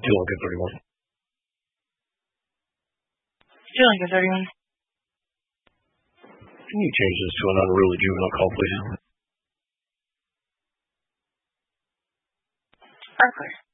Lincoln 31. Lincoln 31. Can you change this to an unruly juvenile call, please? Okay.